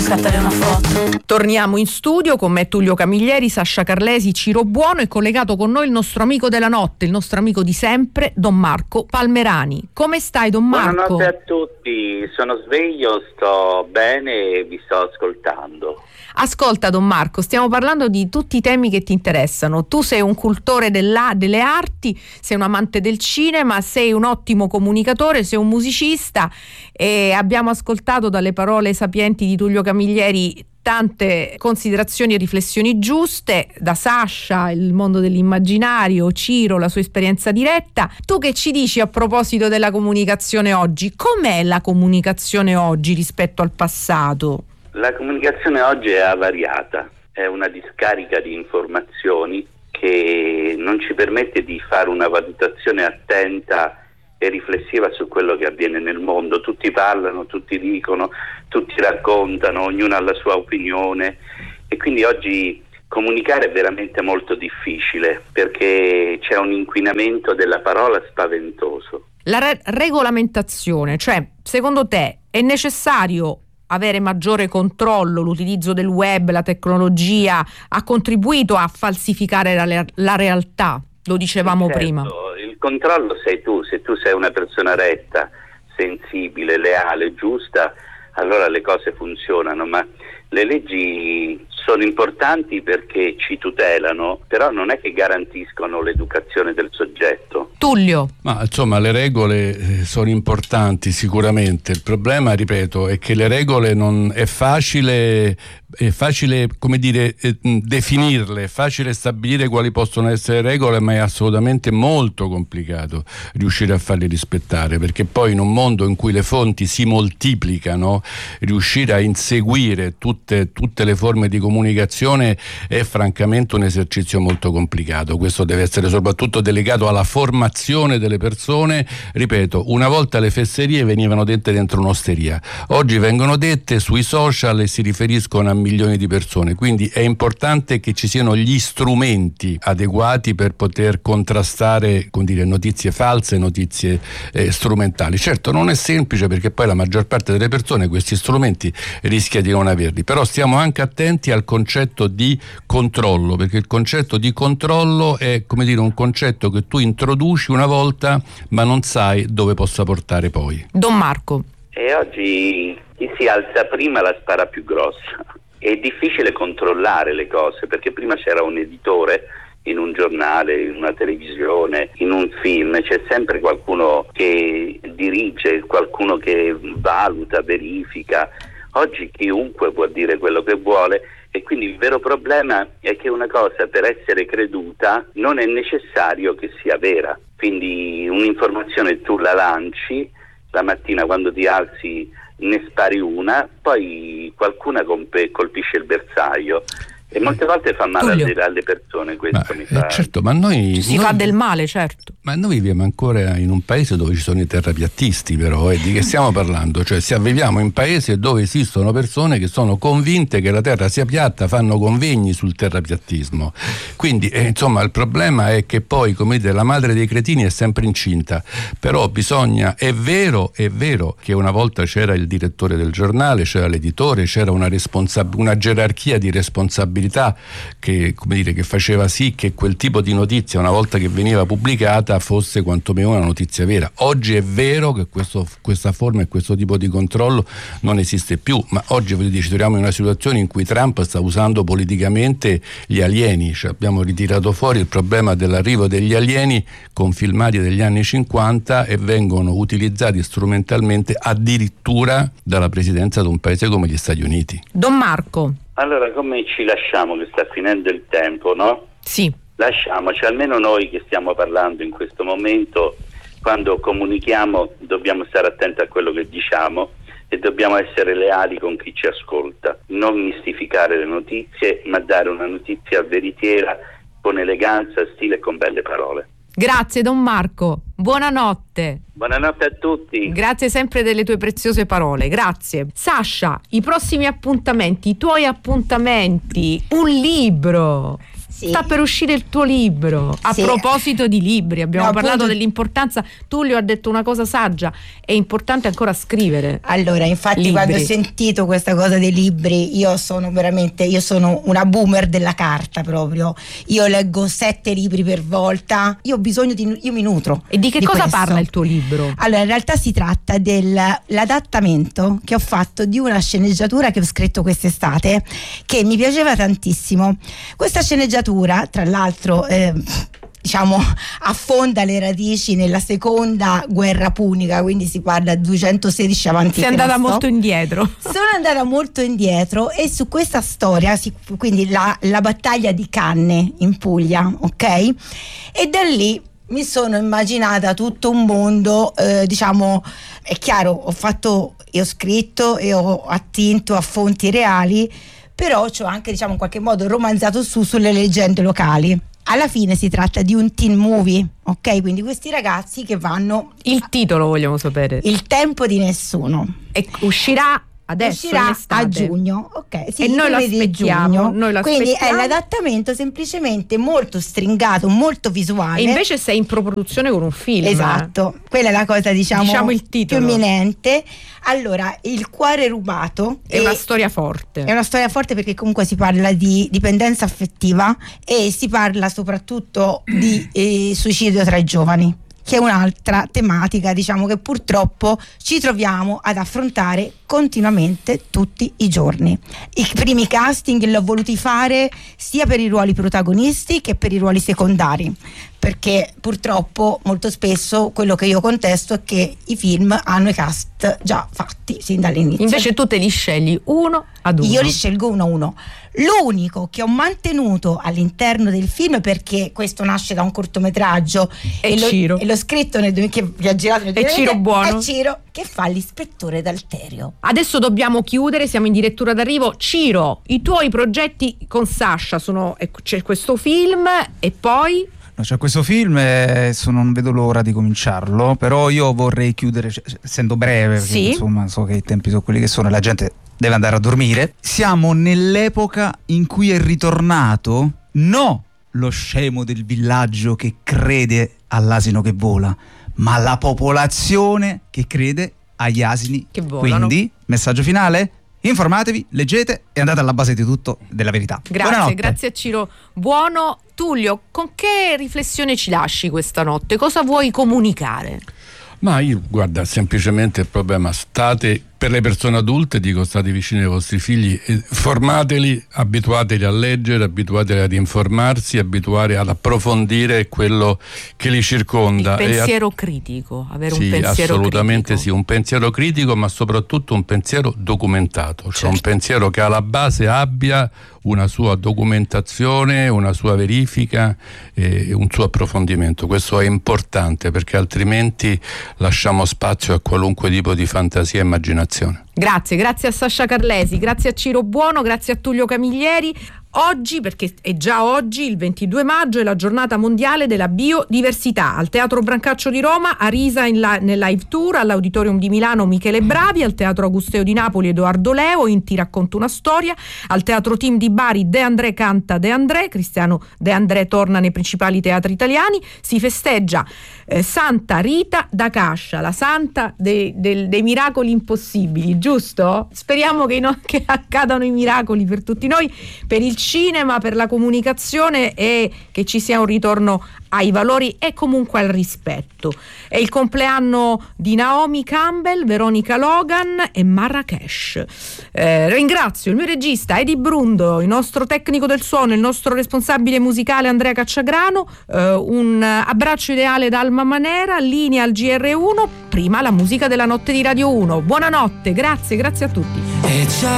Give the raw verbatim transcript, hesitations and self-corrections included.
scattare una foto. Torniamo in studio con me Tullio Camilleri, Sasha Carlesi, Ciro Buono e collegato con noi il nostro amico della notte, il nostro amico di sempre, Don Marco Palmerani. Come stai, Don Marco? Buonanotte a tutti, sono sveglio, sto bene e vi sto ascoltando. Ascolta, Don Marco, stiamo parlando di tutti i temi che ti interessano. Tu sei un cultore della, delle arti, sei un amante del cinema, sei un ottimo comunicatore, sei un musicista e abbiamo ascoltato dalle parole sapienti di Tullio Camilleri tante considerazioni e riflessioni giuste, da Sasha, il mondo dell'immaginario, Ciro, la sua esperienza diretta. Tu che ci dici a proposito della comunicazione oggi? Com'è la comunicazione oggi rispetto al passato? La comunicazione oggi è avariata, è una discarica di informazioni che non ci permette di fare una valutazione attenta e riflessiva su quello che avviene nel mondo. Tutti parlano, tutti dicono, tutti raccontano, ognuno ha la sua opinione e quindi oggi comunicare è veramente molto difficile perché c'è un inquinamento della parola spaventoso. La re- regolamentazione, cioè secondo te è necessario avere maggiore controllo? L'utilizzo del web, la tecnologia ha contribuito a falsificare la, la realtà, lo dicevamo certo, prima. Il controllo sei tu, se tu sei una persona retta, sensibile, leale, giusta, allora le cose funzionano, ma le leggi sono importanti perché ci tutelano, però non è che garantiscono l'educazione del soggetto. Tullio. Ma insomma le regole sono importanti sicuramente, il problema, ripeto, è che le regole non è facile è facile come dire eh, definirle, è facile stabilire quali possono essere le regole, ma è assolutamente molto complicato riuscire a farle rispettare, perché poi in un mondo in cui le fonti si moltiplicano, riuscire a inseguire tutte, tutte le forme di comunicazione è francamente un esercizio molto complicato. Questo deve essere soprattutto delegato alla formazione delle persone. Ripeto, una volta le fesserie venivano dette dentro un'osteria, oggi vengono dette sui social e si riferiscono a milioni di persone, quindi è importante che ci siano gli strumenti adeguati per poter contrastare, come dire, notizie false, notizie eh, strumentali. Certo non è semplice perché poi la maggior parte delle persone questi strumenti rischia di non averli, però stiamo anche attenti al concetto di controllo, perché il concetto di controllo è, come dire, un concetto che tu introduci una volta ma non sai dove possa portare poi. Don Marco. E oggi chi si alza prima la spara più grossa. È difficile controllare le cose perché prima c'era un editore in un giornale, in una televisione, in un film, c'è sempre qualcuno che dirige, qualcuno che valuta, verifica. Oggi chiunque può dire quello che vuole e quindi il vero problema è che una cosa per essere creduta non è necessario che sia vera. Quindi un'informazione tu la lanci, la mattina quando ti alzi ne spari una, poi qualcuna comp- colpisce il bersaglio e molte volte fa male alle, alle persone. Questo ma, mi fa... eh, certo, ma noi si noi, fa del male, certo. Ma noi viviamo ancora in un paese dove ci sono i terrapiattisti, però, e di che stiamo parlando? Cioè, se viviamo in un paese dove esistono persone che sono convinte che la terra sia piatta, fanno convegni sul terrapiattismo. Quindi, eh, insomma, il problema è che poi, come dite, la madre dei cretini è sempre incinta. Però bisogna, è vero, è vero che una volta c'era il direttore del giornale, c'era l'editore, c'era una responsab- una gerarchia di responsabilità che, come dire, che faceva sì che quel tipo di notizia, una volta che veniva pubblicata, fosse quantomeno una notizia vera. Oggi è vero che questo, questa forma e questo tipo di controllo non esiste più, ma oggi voglio dire, ci troviamo in una situazione in cui Trump sta usando politicamente gli alieni, cioè abbiamo ritirato fuori il problema dell'arrivo degli alieni con filmati degli anni cinquanta e vengono utilizzati strumentalmente addirittura dalla presidenza di un paese come gli Stati Uniti. Don Marco. Allora, come ci lasciamo che sta finendo il tempo, no? Sì. Lasciamoci, almeno noi che stiamo parlando in questo momento, quando comunichiamo dobbiamo stare attenti a quello che diciamo e dobbiamo essere leali con chi ci ascolta, non mistificare le notizie, ma dare una notizia veritiera con eleganza, stile e con belle parole. Grazie Don Marco, buonanotte. Buonanotte a tutti. Grazie sempre delle tue preziose parole, grazie. Sasha, i prossimi appuntamenti, i tuoi appuntamenti, un libro. Sì. Sta per uscire il tuo libro. A sì. proposito di libri, abbiamo no, parlato appunto... dell'importanza. Tullio ha detto una cosa saggia: è importante ancora scrivere. Allora, infatti, libri. Quando ho sentito questa cosa dei libri, io sono veramente, io sono una boomer della carta proprio. Io leggo sette libri per volta. Io ho bisogno di, io mi nutro. E di che di cosa questo. Parla il tuo libro? Allora, in realtà si tratta dell'adattamento che ho fatto di una sceneggiatura che ho scritto quest'estate, che mi piaceva tantissimo. Questa sceneggiatura, tra l'altro, eh, diciamo, affonda le radici nella seconda guerra punica, quindi si parla duecentosedici avanti Cristo. Sei andata molto indietro. Sono andata molto indietro e su questa storia, quindi la, la battaglia di Canne in Puglia, ok? E da lì mi sono immaginata tutto un mondo, eh, diciamo, è chiaro, ho fatto e ho scritto e ho attinto a fonti reali, però ci ho anche, diciamo, in qualche modo romanzato su sulle leggende locali. Alla fine si tratta di un teen movie, ok? Quindi questi ragazzi che vanno... Il titolo vogliamo sapere. Il tempo di nessuno. E uscirà adesso, uscirà a giugno, ok? Sì, e noi lo aspettiamo, noi lo quindi aspettiamo. È l'adattamento semplicemente molto stringato, molto visuale. E invece sei in produzione con un film. Esatto, quella è la cosa, diciamo, diciamo il titolo. Più imminente. Allora, Il cuore rubato è una storia forte. È una storia forte perché comunque si parla di dipendenza affettiva e si parla soprattutto di eh, suicidio tra i giovani, che è un'altra tematica, diciamo, che purtroppo ci troviamo ad affrontare continuamente tutti i giorni. I primi casting li ho voluti fare sia per i ruoli protagonisti che per i ruoli secondari, perché purtroppo molto spesso quello che io contesto è che i film hanno i cast già fatti sin dall'inizio. Invece tu te li scegli uno ad uno. Io li scelgo uno a uno. L'unico che ho mantenuto all'interno del film, perché questo nasce da un cortometraggio è e, Ciro. Lo, e l'ho scritto nel, che vi ha girato nel è Ciro Buono. È Ciro che fa l'ispettore D'Alterio. Adesso dobbiamo chiudere, siamo in direttura d'arrivo. Ciro, i tuoi progetti con Sasha sono, c'è questo film e poi... No, c'è questo film e sono, non vedo l'ora di cominciarlo, però io vorrei chiudere, essendo breve, perché sì? insomma so che i tempi sono quelli che sono e la gente deve andare a dormire. Siamo nell'epoca in cui è ritornato no lo scemo del villaggio che crede all'asino che vola, ma la popolazione che crede agli asini che volano. Quindi, messaggio finale: informatevi, leggete e andate alla base di tutto, della verità. Grazie, Buonanotte. grazie a Ciro Buono. Tullio, con che riflessione ci lasci questa notte? Cosa vuoi comunicare? Ma io, guarda, semplicemente il problema: state, per le persone adulte dico, state vicini ai vostri figli, eh, formateli, abituateli a leggere, abituateli ad informarsi, abituare ad approfondire quello che li circonda. Il pensiero e a... critico, avere sì, un pensiero assolutamente critico. Sì, un pensiero critico, ma soprattutto un pensiero documentato, cioè certo. Un pensiero che alla base abbia una sua documentazione, una sua verifica e un suo approfondimento. Questo è importante, perché altrimenti lasciamo spazio a qualunque tipo di fantasia e immaginazione. Grazie, grazie a Sasha Carlesi, grazie a Ciro Buono, grazie a Tullio Camilleri. Oggi, perché è già oggi, il ventidue maggio, è la giornata mondiale della biodiversità. Al Teatro Brancaccio di Roma, a Risa in la, nel live tour, all'Auditorium di Milano Michele Bravi, al Teatro Agusteo di Napoli Edoardo Leo in Ti racconto una storia, al Teatro Team di Bari De André canta De André, Cristiano De André torna nei principali teatri italiani. Si festeggia eh, Santa Rita da Cascia, la santa dei, dei, dei miracoli impossibili, giusto? Speriamo che, no, che accadano i miracoli per tutti noi, per il cinema, per la comunicazione, e che ci sia un ritorno ai valori e comunque al rispetto. È il compleanno di Naomi Campbell, Veronica Logan e Marrakesh. Eh, ringrazio il mio regista Edi Brundo, il nostro tecnico del suono, il nostro responsabile musicale Andrea Cacciagrano. Eh, un abbraccio ideale da Alma Manera, linea al G R uno, prima la musica della notte di Radio uno. Buonanotte, grazie, grazie a tutti.